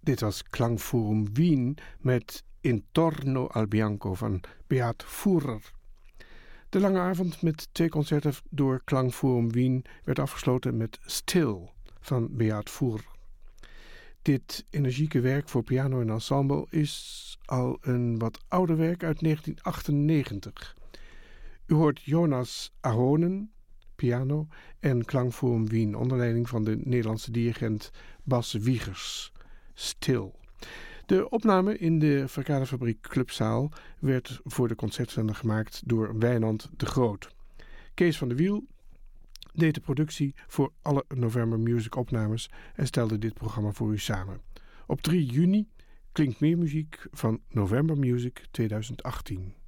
Dit was Klangforum Wien met Intorno al Bianco van Beat Furrer. De lange avond met 2 concerten door Klangforum Wien werd afgesloten met Still van Beat Furrer. Dit energieke werk voor piano en ensemble is al een wat ouder werk uit 1998. U hoort Jonas Ahonen, piano, en Klangforum Wien onder leiding van de Nederlandse dirigent Bas Wiegers. Still. De opname in de Verkadefabriek Clubzaal werd voor de concertzender gemaakt door Wijnand de Groot. Kees van de Wiel deed de productie voor alle November Music opnames en stelde dit programma voor u samen. Op 3 juni klinkt meer muziek van November Music 2018.